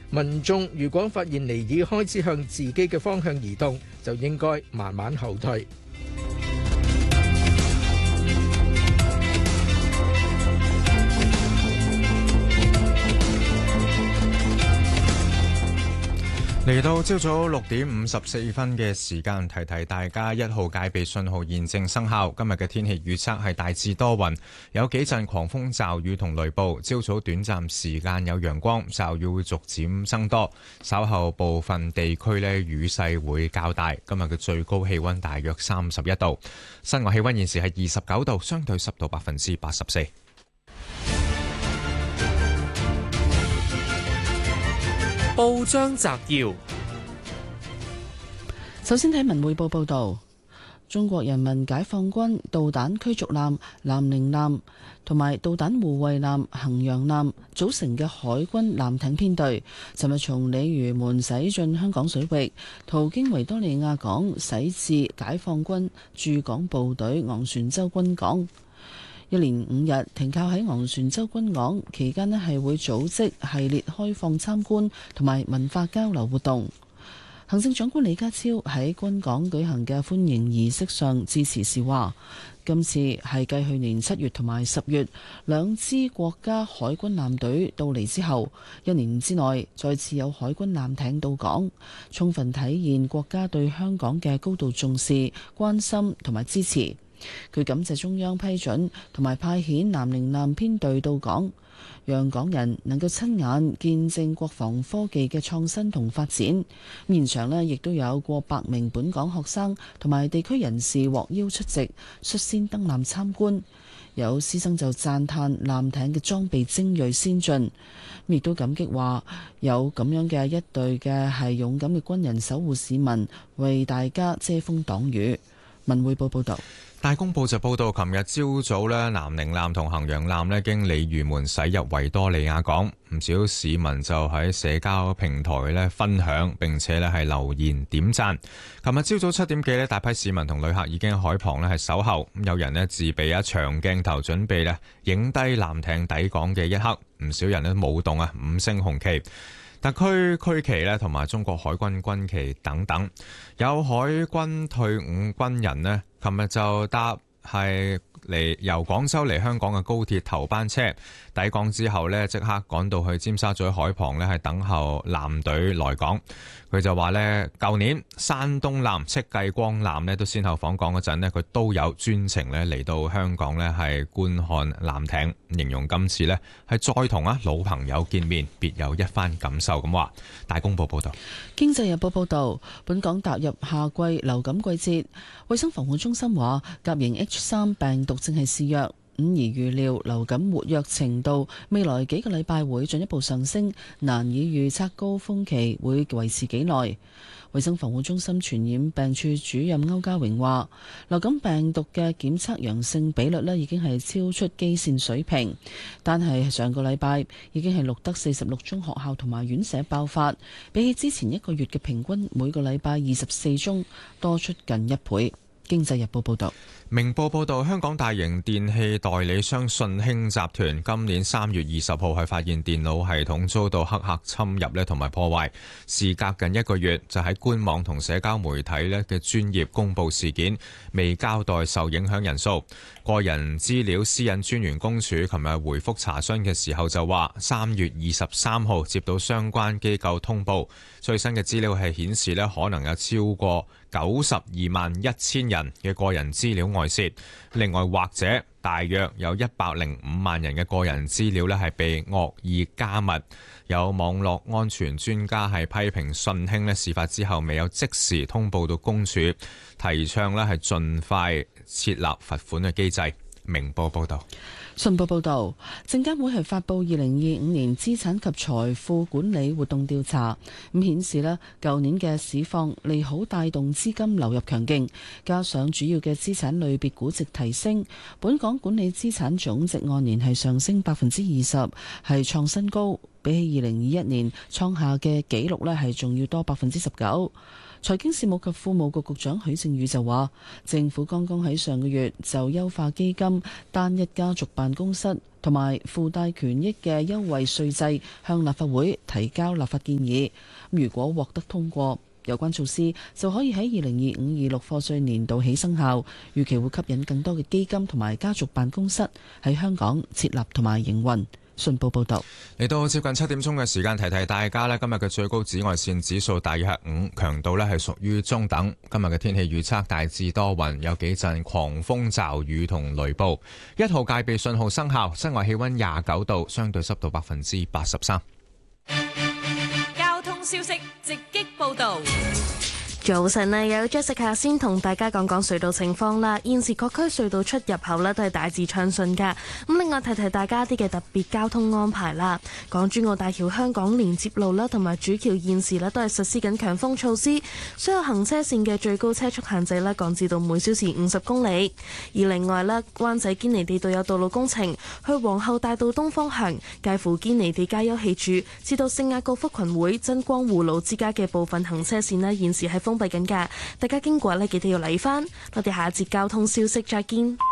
民眾如果發現尼爾開始向自己嘅方向移動，就應該慢慢後退。 嚟到朝早6:54嘅時間，提提大家1號戒備信號現正生效。今日嘅天氣預測係大致多雲，有幾陣狂風驟雨同雷暴。朝早短暫時間有陽光，驟雨會逐漸增多。稍後部分地區雨勢會較大。今日嘅最高氣溫大約31度，室外氣溫現時係29度，相對濕度84%。 報章摘要： 首先睇文匯報報道，中國人民解放軍導彈驅逐艦南寧艦同埋導彈護衛艦衡陽艦組成嘅海軍艦艇編隊，尋日從鯉魚門駛進香港水域，途經維多利亞港駛至解放軍駐港部隊昂船洲軍港。一連5日停靠喺昂船洲軍港期間係會組織系列開放參觀同埋文化交流活動。行政長官李家超喺軍港舉行嘅歡迎儀式上致辭時話，今次係繼去年7月同埋10月2支國家海軍艦隊到嚟之後，1年之內再次有海軍艦艇到港，充分體現國家對香港嘅高度重視、關心同埋支持。佢感謝中央批准同埋派遣南寧艦編隊到港，讓港人能夠親眼見證國防科技嘅創新同發展。現場呢亦都有過百名本港學生同埋地區人士獲邀出席，率先登艦參觀。有師生就讚嘆艦艇嘅裝備精鋭先進，亦都感激話有咁樣嘅一隊嘅係勇敢嘅軍人守護市民，為大家遮風擋雨。文匯報報道。 大公報就報道，琴日朝早南寧艦同衡陽艦經鯉魚門駛入維多利亞港，唔少市民就喺社交平台分享，並且係留言點讚。琴日朝早7點幾大批市民同旅客已經喺海旁係守候，有人自備一長鏡頭準備影低艦艇抵港嘅一刻，唔少人舞動5星紅旗、特區區旗同埋中國海軍軍旗等等。有海軍退伍軍人琴日就搭由廣州嚟香港嘅高鐵頭班車抵港之後即刻趕到去尖沙咀海旁係等候艦隊來港。佢就話舊年山東艦、戚繼光艦都先後訪港嗰陣佢都有專程嚟到香港係觀看艦艇，形容今次係再同老朋友見面，別有一番感受咁話。大公報報道。 經濟日報報道，本港踏入夏季流感季節，衛生防護中心話甲型 H3 病毒正係肆虐，而預料流感活躍程度未來幾個禮拜會進一步上升，難以預測高峰期會維持幾耐。衛生防護中心傳染病處主任歐家榮話，流感病毒嘅檢測陽性比率已經係超出基線水平，但係上個禮拜已經係錄得46宗學校同埋院舍爆發，比起之前一個月嘅平均每個禮拜24宗，多出近1倍。經濟日報報道。 明報報道，香港大型電器代理商信興集團今年3月20號係發現電腦系統遭到黑客侵入同埋破壞，事隔近1個月就喺官網同社交媒體嘅專頁公佈事件，未交代受影響人數。個人資料私隱專員公署琴日回覆查詢嘅時候就話，3月23號接到相關機構通報，最新嘅資料係顯示可能有超過921000人嘅個人資料外泄，另外或者大約有105萬人嘅個人資料係被惡意加密。有網絡安全專家係批評信興事發之後未有即時通報到公署，提倡係盡快設立罰款嘅機制。明報報道。 信報報導，證監會係發布2025年資產及財富管理活動調查，咁顯示舊年嘅市況利好帶動資金流入強勁，加上主要嘅資產類別估值提升，本港管理資產總值按年係上升20%，係創新高。 比起2021年創下嘅紀錄呢係仲要多19%。財經事務及庫務局局長許正宇就話，政府剛剛喺上個月就優化基金單一家族辦公室同埋附帶權益嘅優惠稅制向立法會提交立法建議。如果獲得通過，有關措施就可以喺2025-26課稅年度起生效，預期會吸引更多嘅基金同埋家族辦公室喺香港設立同埋營運。信報報道， 嚟到接近7點鐘嘅時間，提提大家咧，今日嘅最高紫外線指數大約係5，強度咧係屬於中等。今日嘅天氣預測大致多雲，有幾陣狂風驟雨同雷暴。1號戒備信號生效，室外氣溫29度，相對濕度83%。 交通消息直擊報道。 早晨啊，有 Jessica 先同大家講講隧道情況啦。現時各區隧道出入口呢都係大致暢順噶。咁另外提提大家啲嘅特別交通安排啦。港珠澳大橋香港連接路啦，同埋主橋現時呢都係實施緊強風措施，所有行車線嘅最高車速限制呢降至到每小時50公里。而另外呢，灣仔堅尼地道有道路工程，去皇后大道東方向介乎堅尼地街休憩處至到聖雅各福群會真光護老之家嘅部分行車線呢現時係封閉緊㗎，大家經過呢記得要嚟返。我哋下一節交通消息再見。